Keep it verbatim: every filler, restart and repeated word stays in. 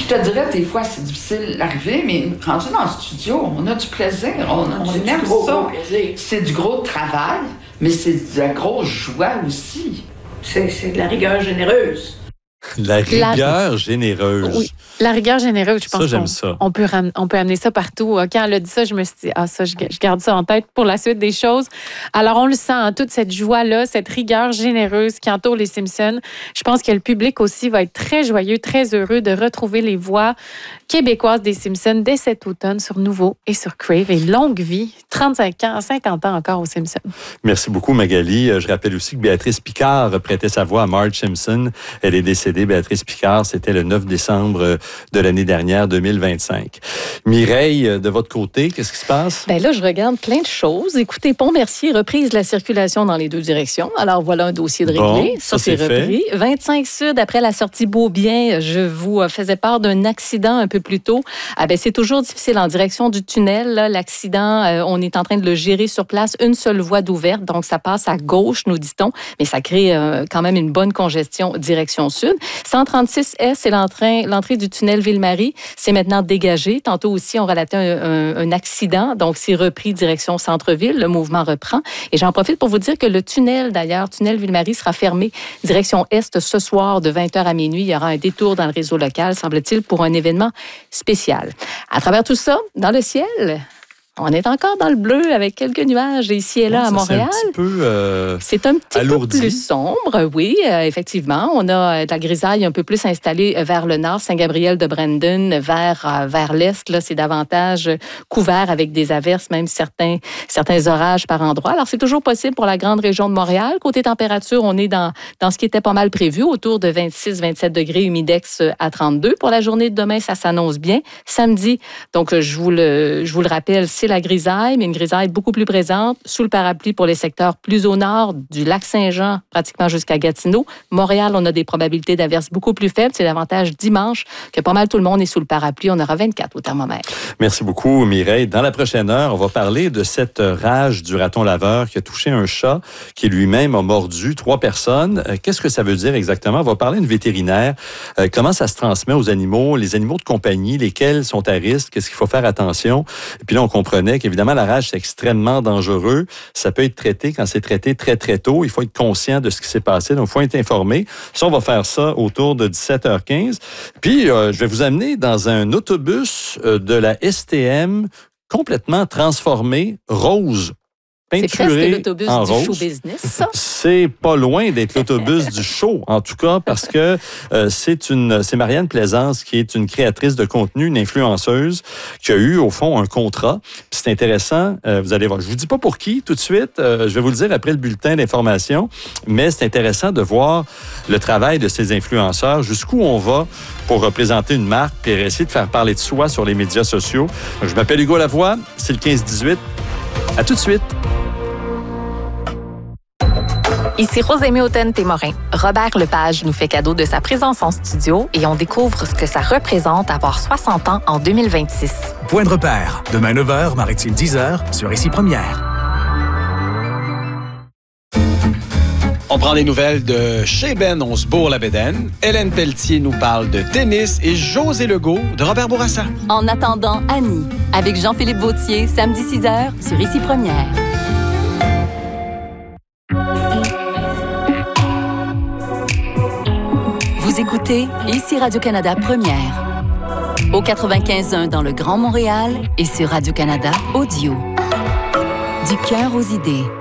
te dirais, des fois, c'est difficile d'arriver, mais rendu dans le studio, on a du plaisir, on, a, on aime gros, ça. Gros plaisir. C'est du gros travail, mais c'est de la grosse joie aussi. C'est, c'est de la rigueur généreuse. La rigueur la... généreuse. Oui, la rigueur généreuse, je pense ça, j'aime qu'on ça. On peut, ram... on peut amener ça partout. Quand elle a dit ça, je me suis dit, ah, ça, je, je garde ça en tête pour la suite des choses. Alors, on le sent, hein, toute cette joie-là, cette rigueur généreuse qui entoure les Simpsons. Je pense que le public aussi va être très joyeux, très heureux de retrouver les voix québécoises des Simpsons dès cet automne sur Nouveau et sur Crave. Et longue vie, trente-cinq ans, cinquante ans encore aux Simpsons. Merci beaucoup, Magali. Je rappelle aussi que Béatrice Picard prêtait sa voix à Marge Simpson. Elle est décédée, Béatrice Picard. C'était le neuf décembre de l'année dernière, deux mille vingt-cinq. Mireille, de votre côté, qu'est-ce qui se passe? Bien là, je regarde plein de choses. Écoutez, Pont-Mercier reprise la circulation dans les deux directions. Alors, voilà un dossier de réglé. Bon, ça, ça, c'est, c'est repris. Fait. vingt-cinq Sud, après la sortie Beaubien, je vous faisais part d'un accident un peu plus tôt. Ah ben, c'est toujours difficile en direction du tunnel. Là, l'accident, euh, on est en train de le gérer sur place. Une seule voie d'ouverte, donc ça passe à gauche, nous dit-on, mais ça crée euh, quand même une bonne congestion direction sud. cent trente-six S, c'est l'entrée, l'entrée du tunnel Ville-Marie. C'est maintenant dégagé. Tantôt aussi, on relatait un, un, un accident, donc c'est repris direction centre-ville. Le mouvement reprend. Et j'en profite pour vous dire que le tunnel, d'ailleurs, tunnel Ville-Marie, sera fermé direction est ce soir de vingt heures à minuit. Il y aura un détour dans le réseau local, semble-t-il, pour un événement spécial. À travers tout ça, dans le ciel, on est encore dans le bleu avec quelques nuages ici et là bon, à ça, Montréal. C'est un petit peu euh, C'est un petit alourdi. peu plus sombre, oui, euh, effectivement. On a de la grisaille un peu plus installée vers le nord, Saint-Gabriel-de-Brandon, vers, euh, vers l'est. Là, c'est davantage couvert avec des averses, même certains, certains orages par endroits. Alors, c'est toujours possible pour la grande région de Montréal. Côté température, on est dans, dans ce qui était pas mal prévu, autour de vingt-six vingt-sept degrés, humidex à trente-deux. Pour la journée de demain, ça s'annonce bien. Samedi, donc je vous le, je vous le rappelle, c'est la grisaille, mais une grisaille beaucoup plus présente sous le parapluie pour les secteurs plus au nord, du lac Saint-Jean, pratiquement jusqu'à Gatineau. Montréal, on a des probabilités d'averses beaucoup plus faibles. C'est davantage dimanche que pas mal tout le monde est sous le parapluie. On aura vingt-quatre au thermomètre. Merci beaucoup, Mireille. Dans la prochaine heure, on va parler de cette rage du raton laveur qui a touché un chat qui lui-même a mordu trois personnes. Qu'est-ce que ça veut dire exactement? On va parler d'une vétérinaire. Euh, comment ça se transmet aux animaux, les animaux de compagnie, lesquels sont à risque, qu'est-ce qu'il faut faire attention? Et puis là, on comprend qu'évidemment, la rage, c'est extrêmement dangereux. Ça peut être traité quand c'est traité très, très tôt. Il faut être conscient de ce qui s'est passé. Donc, il faut être informé. Ça, on va faire ça autour de dix-sept heures quinze. Puis, euh, je vais vous amener dans un autobus euh, de la S T M complètement transformé, rose. C'est presque l'autobus du rose. show business, ça. C'est pas loin d'être l'autobus du show, en tout cas, parce que euh, c'est une, c'est Marianne Plaisance qui est une créatrice de contenu, une influenceuse, qui a eu, au fond, un contrat. Puis c'est intéressant, euh, vous allez voir. Je vous dis pas pour qui, tout de suite. Euh, je vais vous le dire après le bulletin d'information. Mais c'est intéressant de voir le travail de ces influenceurs, jusqu'où on va pour représenter une marque, puis essayer de faire parler de soi sur les médias sociaux. Donc, je m'appelle Hugo Lavoie, c'est le quinze dix-huit. À tout de suite. Ici Rosémie Hautain-Témorin. Robert Lepage nous fait cadeau de sa présence en studio et on découvre ce que ça représente avoir soixante ans en deux mille vingt-six. Point de repère. Demain neuf heures, Maritime dix heures, sur Ici Première. On prend des nouvelles de chez Ben Onsbourg-la-Bédaine. Hélène Pelletier nous parle de tennis et José Legault de Robert Bourassa. En attendant, Annie, avec Jean-Philippe Vautier, samedi six heures, sur Ici Première. Vous écoutez Ici Radio-Canada Première. Au quatre-vingt-quinze point un dans le Grand Montréal et sur Radio-Canada Audio. Du cœur aux idées.